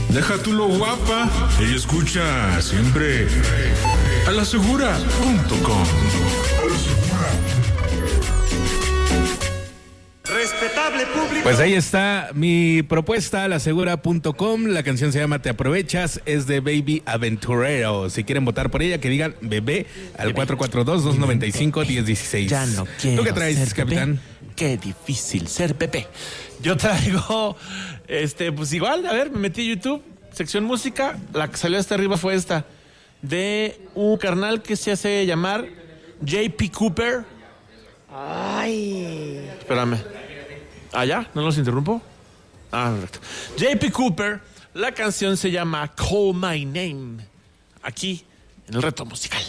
Deja tú lo guapa y escucha siempre a lasegura.com. Respetable público. Pues ahí está mi propuesta, lasegura.com. La canción se llama Te Aprovechas, es de Baby Aventurero. Si quieren votar por ella, que digan bebé al 442-295-1016. Ya no quiero. ¿Tú qué traes, ser capitán? Pepe. Qué difícil ser Pepe. Yo traigo, pues igual, a ver, me metí a YouTube, sección música. La que salió hasta arriba fue esta, de un carnal que se hace llamar JP Cooper. Ay. Espérame. ¿Ya? ¿No los interrumpo? Perfecto. JP Cooper, la canción se llama Call My Name. Aquí, en el reto musical.